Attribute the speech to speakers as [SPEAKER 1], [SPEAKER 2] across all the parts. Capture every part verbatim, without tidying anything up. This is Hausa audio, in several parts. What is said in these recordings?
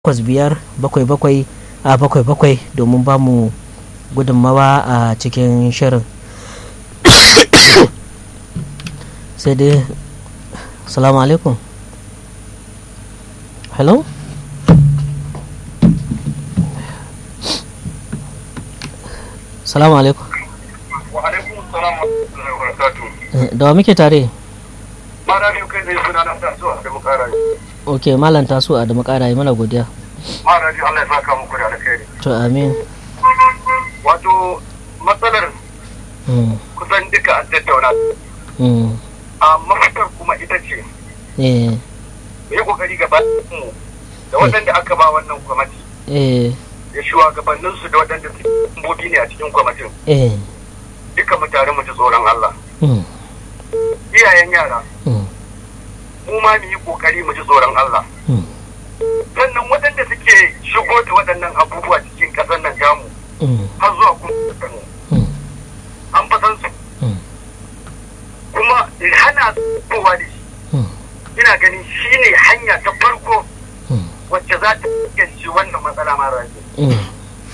[SPEAKER 1] takwas biyar bakwai bakwai a bakwai bakwai domin ba mu gudunmawa a cikin shirin. Sai dai salamu alaikum. Hello? Salamu alaikum.
[SPEAKER 2] Wa alaikum salam wa rahmatullahi wa barakatuh.
[SPEAKER 1] Da wa muke tare?
[SPEAKER 2] Mara biyu kai zai suna na taso da mukara.
[SPEAKER 1] Ok, malam taso a da makara yi mana godiya.
[SPEAKER 2] Mara biyu Allah ya saka muku da alkhairi.
[SPEAKER 1] To amin.
[SPEAKER 2] Wato matsalar
[SPEAKER 1] Mm.
[SPEAKER 2] kusan duka an tattauna.
[SPEAKER 1] Mm.
[SPEAKER 2] A mafitar kuma ita ce
[SPEAKER 1] Eh.
[SPEAKER 2] mu yi kokari gaba mu da waɗanda aka ba wannan kwamati
[SPEAKER 1] Eh.
[SPEAKER 2] da shugabanninsu da waɗanda su bobi ne a cikin kwamitin.
[SPEAKER 1] Eh.
[SPEAKER 2] Duka mu tare mu ji tsoron Allah.
[SPEAKER 1] Mm.
[SPEAKER 2] Iyayen yara
[SPEAKER 1] Mm.
[SPEAKER 2] mu ma mu yi kokari mu ji tsoron Allah.
[SPEAKER 1] Mm.
[SPEAKER 2] Sannan waɗanda suke shigo da waɗannan abubuwa cikin ƙasar nan jamu
[SPEAKER 1] Mm.
[SPEAKER 2] har zuwa kuma
[SPEAKER 1] Mm.
[SPEAKER 2] an fasan su
[SPEAKER 1] Mm.
[SPEAKER 2] kuma hana kowa da shi
[SPEAKER 1] Mm.
[SPEAKER 2] ina ganin shi ne hanya ta farko
[SPEAKER 1] Mm.
[SPEAKER 2] wacce za ta ganci wannan matsala mara rage.
[SPEAKER 1] Mm.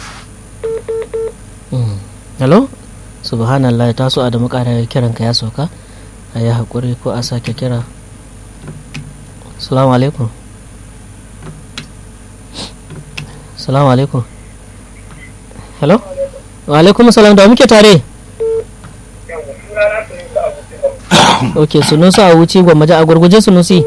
[SPEAKER 1] Mm. Hello? Subhanallah, taso a da makara kiranka ya sauka. A yi haƙuri ko a sake kira. Salamu alaikum. Salamu alaikum. Hello? Wa alaikum salam, da muke tare? Ok, sunusi a wuce gwammaji a gurguje sunusi.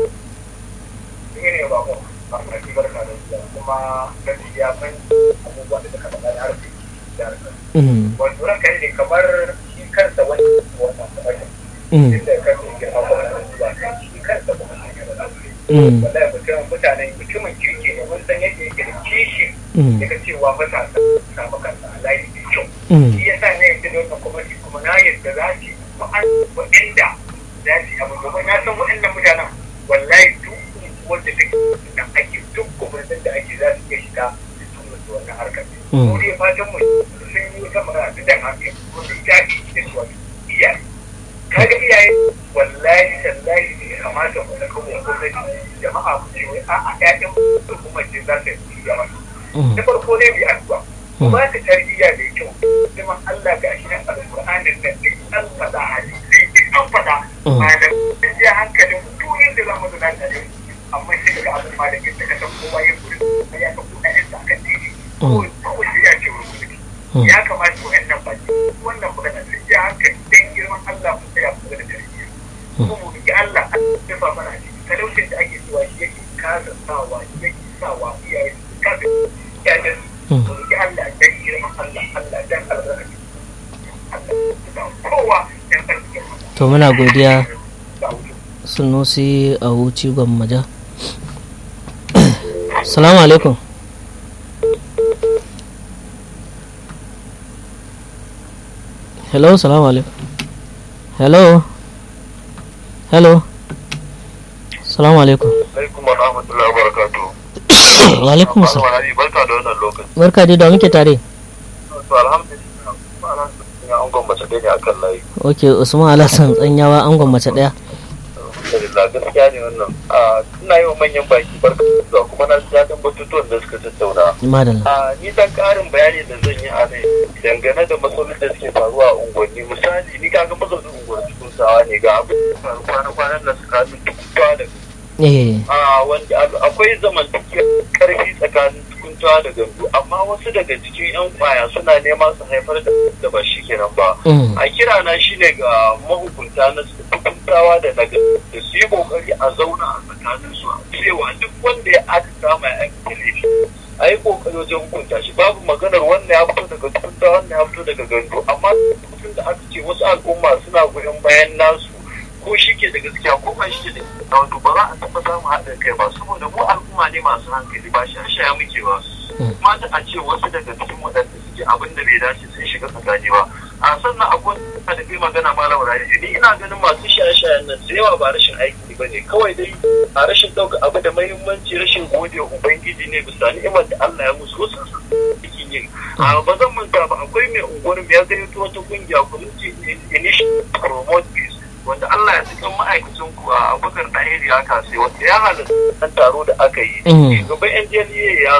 [SPEAKER 1] Mm.
[SPEAKER 2] Wato ranka ne kamar shi kansa wani wannan kamar
[SPEAKER 1] Mm.
[SPEAKER 2] inda kansa yake hawa wannan zuwa kan shi kansa kuma shi ne da
[SPEAKER 1] Mm.
[SPEAKER 2] wallahi mutum mutanen mutumin kirki ne mun san yadda yake da kishi
[SPEAKER 1] Mm.
[SPEAKER 2] daga cewa matasa su samu kansa a layi mai kyau.
[SPEAKER 1] Mm.
[SPEAKER 2] Shi yasa na yadda da wannan kwamiti kuma na yadda za su yi ma'an waɗanda za su yi abu domin na san waɗannan mutanen wallahi duk wanda take da ake duk kwamitin da ake za su iya shiga da su mutu wannan harkar.
[SPEAKER 1] Mm.
[SPEAKER 2] Ko dai fatan mu sun yi wata magana ta dan hankali wanda ya dace da su wato iyaye. Kaga iyaye wallahi tallahi ne ya kamata mu saka mu gwamnati jama'a mu ce wai a'a ƴaƴan mu kuma ce za ta yi gaba.
[SPEAKER 1] Mm.
[SPEAKER 2] Na farko ne bi addu'a. Ku ba ta tarbiyya mai kyau. Kuma Allah ga shi nan alƙur'anin nan duk an faɗa hadisi duk an faɗa.
[SPEAKER 1] Mm.
[SPEAKER 2] Malam sun je hankalin mu duk yadda za mu zuna tare amma sai kaga abin ma da ke ta kasan kowa ya guri ya ka buɗe ƴan sa akan daidai. Ko ko sai ya ce wa gwamnati.
[SPEAKER 1] Mm.
[SPEAKER 2] Ya kamata ko ƴan nan baki wannan magana sun je hankali dan girman Allah mu tsaya mu ga da tarbiyya. Kuma mu bi Allah a dafa mana shi talaucin da ake cewa shi yake kasa sawa shi yake sawa iyaye su kasa ƴaƴan
[SPEAKER 1] Mm.
[SPEAKER 2] mu bi Allah dan girman Allah Allah dan albarka Allah da kowa dan albarka.
[SPEAKER 1] To muna godiya sunusi a wuce gwammaja. Salamu alaikum. Hello, salamu alaikum. Hello. Hello. Salamu alaikum.
[SPEAKER 2] Alaikum wa rahmatullahi wa barakatuh.
[SPEAKER 1] Wa alaikum salam.
[SPEAKER 2] Wani barka da wannan lokaci.
[SPEAKER 1] Barka dai, da muke tare.
[SPEAKER 2] To alhamdulillah alhamdulillah an gwamnati dai ne akan layi.
[SPEAKER 1] Ok, Usman Alhassan tsanyawa an gwammace daya.
[SPEAKER 2] Alhamdulillah gaskiya ne wannan. Ah ina yi wa manyan baki barka da zuwa kuma na ji daɗin batutuwan da suka tattauna.
[SPEAKER 1] Madalla.
[SPEAKER 2] Ah ni dan ƙarin bayani da zan yi a nan dangane da matsalolin da suke faruwa a unguwanni misali ni kaga mazaunin unguwar cikin sawa ne ga abin da faru kwana-kwanan da suka haɗu tukuntawa da
[SPEAKER 1] Eh.
[SPEAKER 2] a wanda akwai zamantakewar karfi tsakanin tukuntawa da gandu amma wasu daga cikin yan kwaya suna nema su haifar da da ba shi kenan ba.
[SPEAKER 1] Mm.
[SPEAKER 2] A kira na shine ga mahukunta na tukuntawa da na gandu da su yi kokari a zauna a tsakanin su cewa duk wanda ya aka kama ya aikata laifi a yi kokari wajen hukunta shi babu maganar wannan ya fito daga tukuntawa wannan ya fito daga gandu amma mutum da aka ce wasu al'umma suna goyon bayan nasu ko shi ke da gaskiya ko ba shi ke da gaskiya wato ba za a taɓa samun haɗin kai ba saboda mu al'umma ne masu hankali ba shaya muke ba kuma da a ce wasu daga cikin waɗanda suke abin da bai dace sun shiga tsakani ba a sannan akwai da kai magana malam rayu ni ina ganin masu shaye-shayen nan da yawa ba rashin aiki ba ne kawai dai a rashin ɗauka abu da mahimmanci rashin gode ubangiji ne bisa ni'imar da Allah ya musu wasu cikin yin a ba zan manta ba akwai mai unguwar ya gayyato wata kungiya community initiative promote peace wanda Allah ya cikin ma'aikacin ku a bakar ɗahiri ya kasai wanda ya halatta taro da aka yi. Shugaban N D L E A ya